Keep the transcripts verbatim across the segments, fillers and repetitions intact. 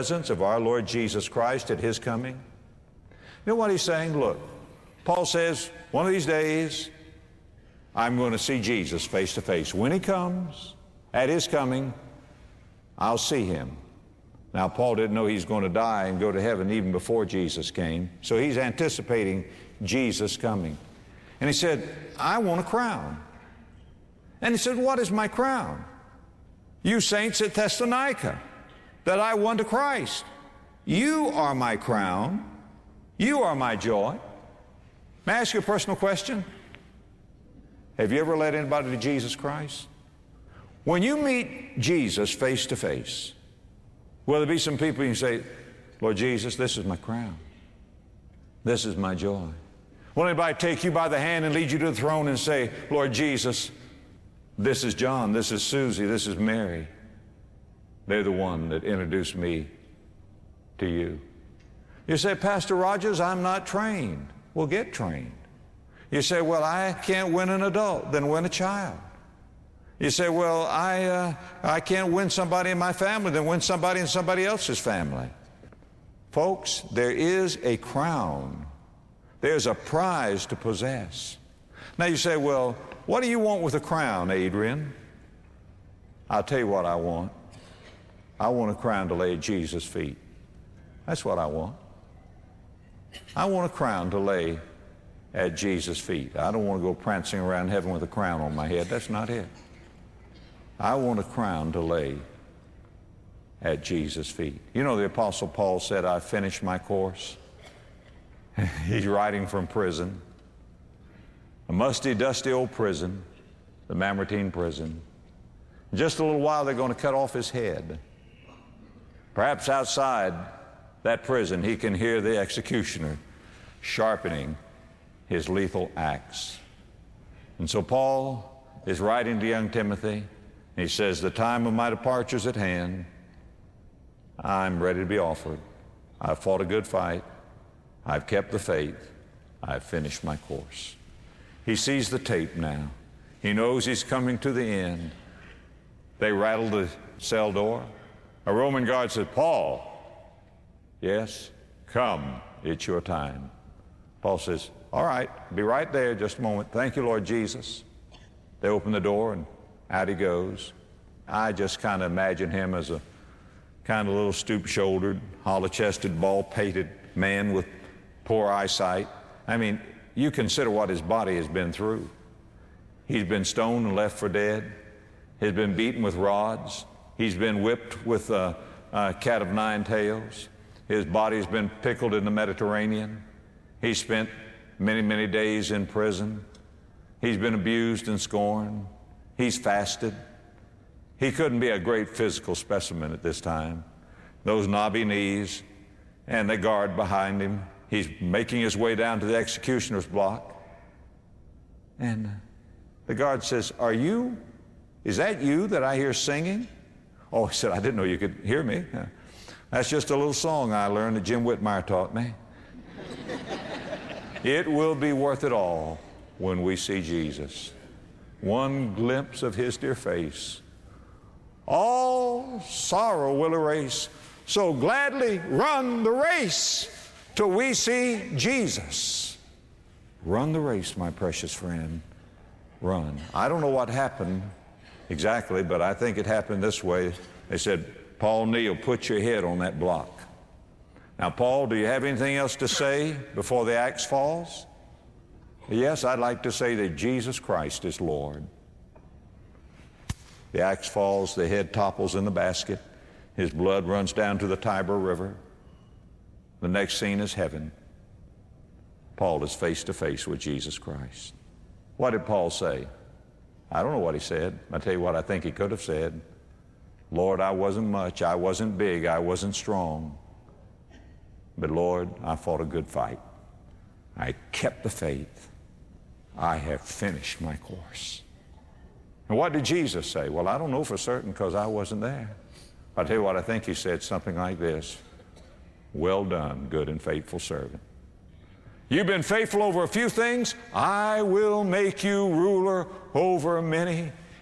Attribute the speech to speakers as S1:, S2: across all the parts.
S1: presence of our Lord Jesus Christ at His coming? You know what he's saying? Look, Paul says, one of these days, I'm going to see Jesus face to face. When He comes, at His coming, I'll see Him. Now, Paul didn't know he's going to die and go to heaven even before Jesus came, so he's anticipating Jesus coming. And he said, I want a crown. And he said, what is my crown? You saints at Thessalonica, that I won to Christ. You are my crown. You are my joy. May I ask you a personal question? Have you ever led anybody to Jesus Christ? When you meet Jesus face to face, will there be some people you say, Lord Jesus, this is my crown. This is my joy. Will anybody take you by the hand and lead you to the throne and say, Lord Jesus, this is John, this is Susie, this is Mary. They're the one that introduced me to you. You say, Pastor Rogers, I'm not trained. Well, get trained. You say, well, I can't win an adult. Then win a child. You say, well, I, uh, I can't win somebody in my family. Then win somebody in somebody else's family. Folks, there is a crown. There's a prize to possess. Now you say, well, what do you want with a crown, Adrian? I'll tell you what I want. I want a crown to lay at Jesus' feet. That's what I want. I want a crown to lay at Jesus' feet. I don't want to go prancing around heaven with a crown on my head. That's not it. I want a crown to lay at Jesus' feet. You know, the Apostle Paul said, I finished my course. He's writing from prison. A musty, dusty old prison, the Mamertine prison. In just a little while, they're going to cut off his head. Perhaps outside that prison, he can hear the executioner sharpening his lethal axe. And so Paul is writing to young Timothy, and he says, the time of my departure is at hand. I'm ready to be offered. I've fought a good fight. I've kept the faith. I've finished my course. He sees the tape now. He knows he's coming to the end. They rattle the cell door. A Roman guard said, Paul, yes, come, it's your time. Paul says, all right, be right there just a moment. Thank you, Lord Jesus. They open the door and out he goes. I just kind of imagine him as a kind of little stoop-shouldered, hollow-chested, bald-pated man with poor eyesight. I mean, you consider what his body has been through. He's been stoned and left for dead. He's been beaten with rods. He's been whipped with a, a cat of nine tails. His body's been pickled in the Mediterranean. He spent many, many days in prison. He's been abused and scorned. He's fasted. He couldn't be a great physical specimen at this time. Those knobby knees and the guard behind him. He's making his way down to the executioner's block. And the guard says, are you, is that you that I hear singing? Oh, he said, I didn't know you could hear me. That's just a little song I learned that Jim Whitmire taught me. It will be worth it all when we see Jesus. One glimpse of His dear face. All sorrow will erase. So gladly run the race till we see Jesus. Run the race, my precious friend. Run. I don't know what happened exactly, but I think it happened this way. They said, Paul Neal, put your head on that block. Now, Paul, do you have anything else to say before the axe falls? Yes, I'd like to say that Jesus Christ is Lord. The axe falls, the head topples in the basket. His blood runs down to the Tiber River. The next scene is heaven. Paul is face to face with Jesus Christ. What did Paul say? I don't know what he said. I'll tell you what I think he could have said. Lord, I wasn't much. I wasn't big. I wasn't strong. But Lord, I fought a good fight. I kept the faith. I have finished my course. And what did Jesus say? Well, I don't know for certain because I wasn't there. I'll tell you what I think he said, something like this. Well done, good and faithful servant. You've been faithful over a few things. I will make you ruler over many.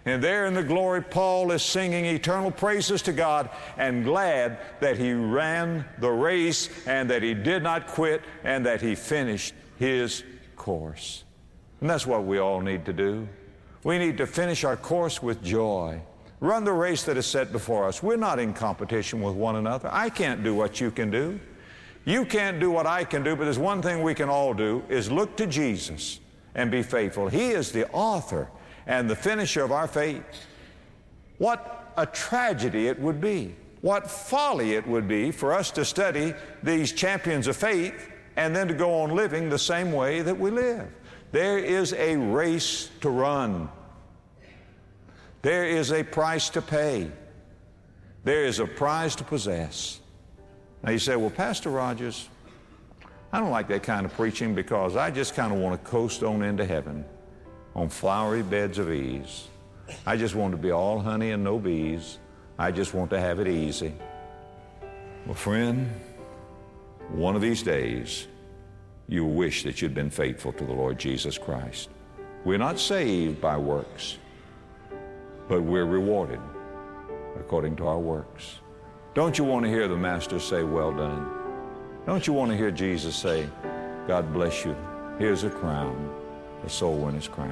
S1: And there in the glory, Paul is singing eternal praises to God and glad that he ran the race and that he did not quit and that he finished his course. And that's what we all need to do. We need to finish our course with joy. Run the race that is set before us. We're not in competition with one another. I can't do what you can do. You can't do what I can do, but there's one thing we can all do is look to Jesus and be faithful. He is the author and the finisher of our faith. What a tragedy it would be, what folly it would be for us to study these champions of faith and then to go on living the same way that we live. There is a race to run. There is a price to pay. There is a prize to possess. Now you say, well, Pastor Rogers, I don't like that kind of preaching because I just kind of want to coast on into heaven on flowery beds of ease. I just want to be all honey and no bees. I just want to have it easy. Well, friend, one of these days, you'll wish that you'd been faithful to the Lord Jesus Christ. We're not saved by works, but we're rewarded according to our works. Don't you want to hear the Master say, well done? Don't you want to hear Jesus say, God bless you, here's a crown, a soul winner's crown.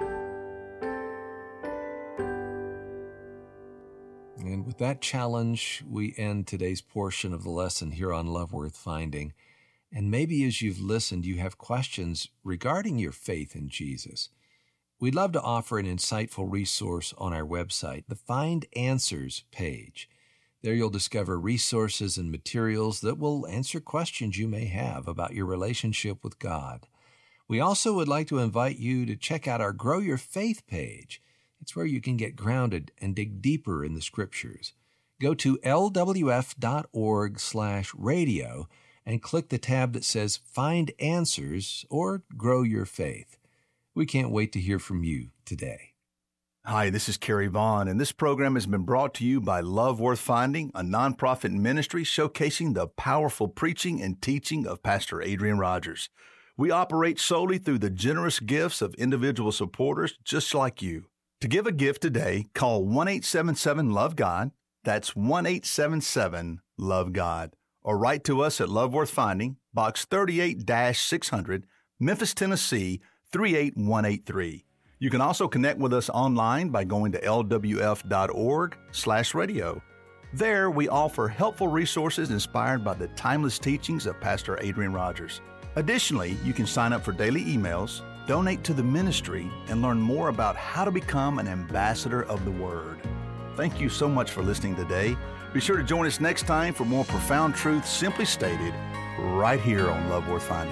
S2: And with that challenge, we end today's portion of the lesson here on Love Worth Finding. And maybe as you've listened, you have questions regarding your faith in Jesus. We'd love to offer an insightful resource on our website, the Find Answers page. There you'll discover resources and materials that will answer questions you may have about your relationship with God. We also would like to invite you to check out our Grow Your Faith page. It's where you can get grounded and dig deeper in the Scriptures. Go to lwf.org slash radio and click the tab that says Find Answers or Grow Your Faith. We can't wait to hear from you today.
S3: Hi, this is Kerry Vaughn, and this program has been brought to you by Love Worth Finding, a nonprofit ministry showcasing the powerful preaching and teaching of Pastor Adrian Rogers. We operate solely through the generous gifts of individual supporters just like you. To give a gift today, call one eight seven seven love God. That's one eight seven seven love God. Or write to us at Love Worth Finding, Box thirty-eight six hundred, Memphis, Tennessee, three eight one eight three. You can also connect with us online by going to lwf.org slash radio. There, we offer helpful resources inspired by the timeless teachings of Pastor Adrian Rogers. Additionally, you can sign up for daily emails, donate to the ministry, and learn more about how to become an ambassador of the Word. Thank you so much for listening today. Be sure to join us next time for more profound truths simply stated right here on Love Worth Finding.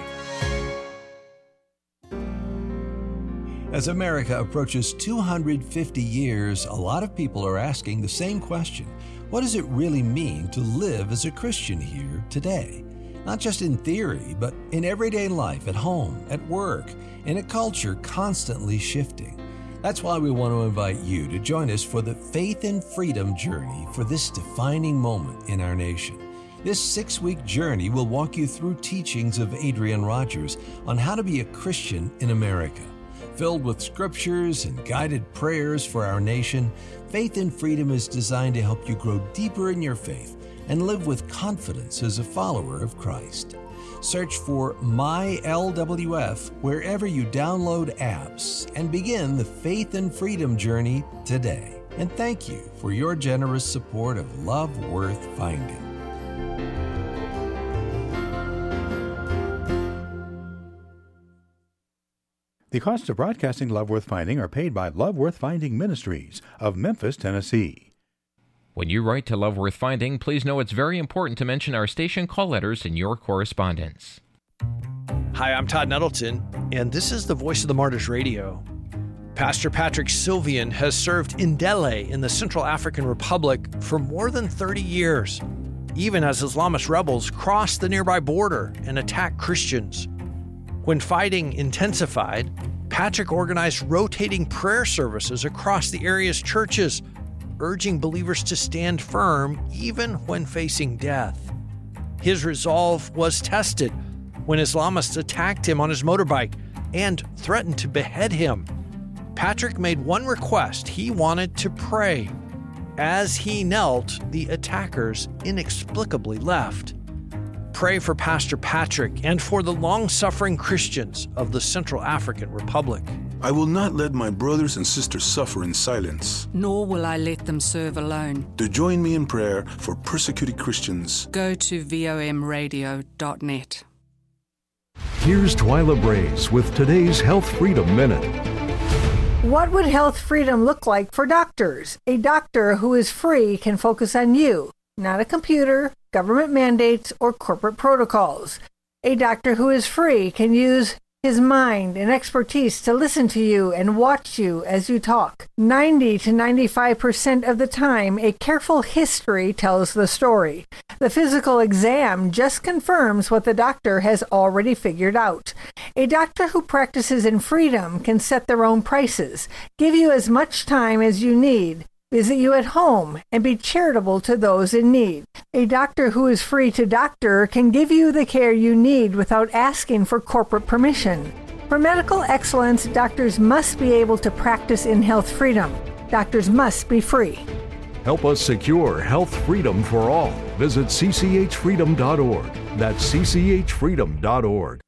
S2: As America approaches two hundred fifty years, a lot of people are asking the same question. What does it really mean to live as a Christian here today? Not just in theory, but in everyday life, at home, at work, in a culture constantly shifting. That's why we want to invite you to join us for the Faith and Freedom journey for this defining moment in our nation. This six-week journey will walk you through teachings of Adrian Rogers on how to be a Christian in America. Filled with scriptures and guided prayers for our nation, Faith and Freedom is designed to help you grow deeper in your faith and live with confidence as a follower of Christ. Search for My L W F wherever you download apps and begin the Faith and Freedom journey today. And thank you for your generous support of Love Worth Finding.
S4: The costs of broadcasting Love Worth Finding are paid by Love Worth Finding Ministries of Memphis, Tennessee.
S5: When you write to Love Worth Finding, please know it's very important to mention our station call letters in your correspondence.
S6: Hi, I'm Todd Nettleton, and this is the Voice of the Martyrs Radio. Pastor Patrick Sylvian has served in Ndele in the Central African Republic for more than thirty years, even as Islamist rebels crossed the nearby border and attacked Christians. When fighting intensified, Patrick organized rotating prayer services across the area's churches, urging believers to stand firm even when facing death. His resolve was tested when Islamists attacked him on his motorbike and threatened to behead him. Patrick made one request. He wanted to pray. As he knelt, the attackers inexplicably left. Pray for Pastor Patrick and for the long-suffering Christians of the Central African Republic.
S7: I will not let my brothers and sisters suffer in silence.
S8: Nor will I let them serve alone.
S7: To join me in prayer for persecuted Christians,
S8: go to vom radio dot net.
S9: Here's Twyla Brace with today's Health Freedom Minute.
S10: What would health freedom look like for doctors? A doctor who is free can focus on you, not a computer, government mandates, or corporate protocols. A doctor who is free can use his mind and expertise to listen to you and watch you as you talk. ninety to ninety-five percent of the time, a careful history tells the story. The physical exam just confirms what the doctor has already figured out. A doctor who practices in freedom can set their own prices, give you as much time as you need, visit you at home, and be charitable to those in need. A doctor who is free to doctor can give you the care you need without asking for corporate permission. For medical excellence, doctors must be able to practice in health freedom. Doctors must be free.
S9: Help us secure health freedom for all. Visit c c h freedom dot org. That's c c h freedom dot org.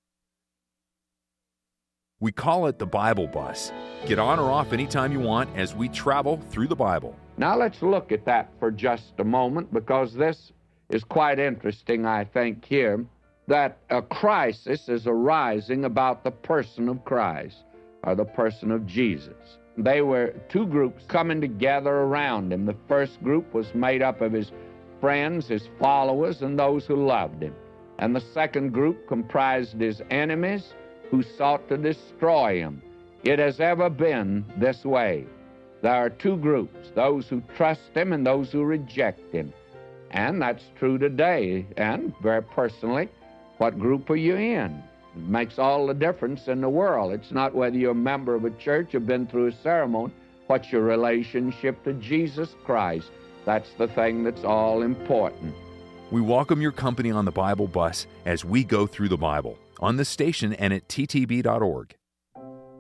S11: We call it the Bible Bus. Get on or off anytime you want as we travel through the Bible.
S12: Now let's look at that for just a moment, because this is quite interesting, I think, here, that a crisis is arising about the person of Christ, or the person of Jesus. They were two groups coming together around him. The first group was made up of his friends, his followers, and those who loved him. And the second group comprised his enemies, who sought to destroy him. It has ever been this way. There are two groups, those who trust him and those who reject him. And that's true today. And very personally, what group are you in? It makes all the difference in the world. It's not whether you're a member of a church or been through a ceremony. What's your relationship to Jesus Christ? That's the thing that's all important.
S11: We welcome your company on the Bible Bus as we go through the Bible, on this station and at t t b dot org.